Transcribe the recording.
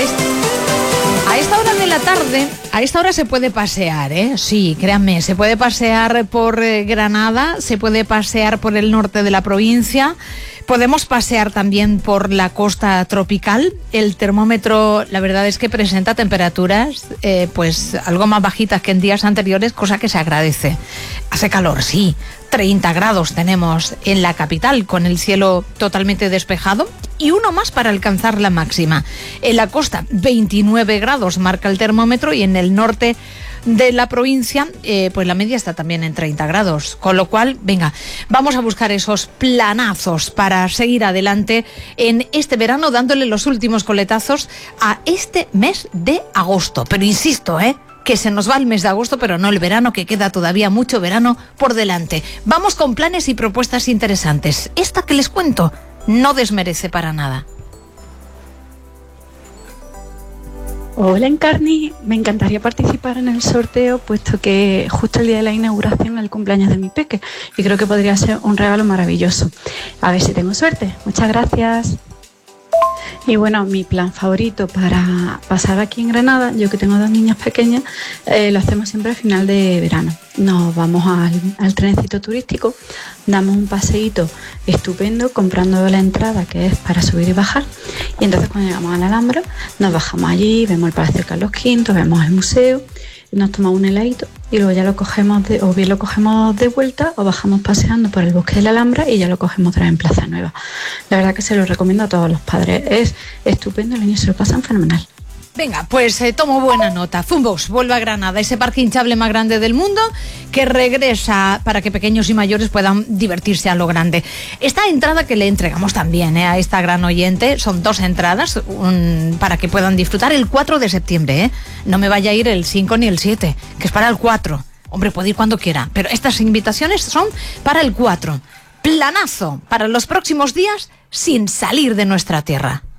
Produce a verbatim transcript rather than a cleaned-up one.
A esta, a esta hora de la tarde, a esta hora se puede pasear, ¿eh? Sí, créanme, se puede pasear por eh, Granada, se puede pasear por el norte de la provincia, podemos pasear también por la costa tropical. El termómetro, la verdad es que presenta temperaturas eh, pues algo más bajitas que en días anteriores, cosa que se agradece. Hace calor, sí. treinta grados tenemos en la capital, con el cielo totalmente despejado, y uno más para alcanzar la máxima. En la costa, veintinueve grados marca el termómetro, y en el norte de la provincia, eh, pues la media está también en treinta grados. Con lo cual, venga, vamos a buscar esos planazos para seguir adelante en este verano, dándole los últimos coletazos a este mes de agosto. Pero insisto, ¿eh? que se nos va el mes de agosto, pero no el verano, que queda todavía mucho verano por delante. Vamos con planes y propuestas interesantes. Esta que les cuento no desmerece para nada. Hola Encarni, me encantaría participar en el sorteo, puesto que justo el día de la inauguración es el cumpleaños de mi peque y creo que podría ser un regalo maravilloso. A ver si tengo suerte. Muchas gracias. Y bueno, mi plan favorito para pasar aquí en Granada, yo que tengo dos niñas pequeñas, eh, lo hacemos siempre a final de verano. Nos vamos al, al trenecito turístico, damos un paseíto estupendo comprando la entrada, que es para subir y bajar, y entonces cuando llegamos a la Alhambra nos bajamos allí, vemos el Palacio de Carlos quinto, vemos el museo, nos tomamos un heladito y luego ya lo cogemos, de, o bien lo cogemos de vuelta o bajamos paseando por el bosque de la Alhambra y ya lo cogemos otra vez en Plaza Nueva. La verdad que se lo recomiendo a todos los padres, es estupendo, los niños se lo pasan fenomenal. Venga, pues eh, tomo buena nota. Zumbox vuelve a Granada, ese parque hinchable más grande del mundo, que regresa para que pequeños y mayores puedan divertirse a lo grande. Esta entrada que le entregamos también eh, a esta gran oyente, son dos entradas un, para que puedan disfrutar el cuatro de septiembre. Eh. No me vaya a ir el cinco ni el siete, que es para el cuatro. Hombre, puede ir cuando quiera, pero estas invitaciones son para el cuatro. Planazo para los próximos días sin salir de nuestra tierra.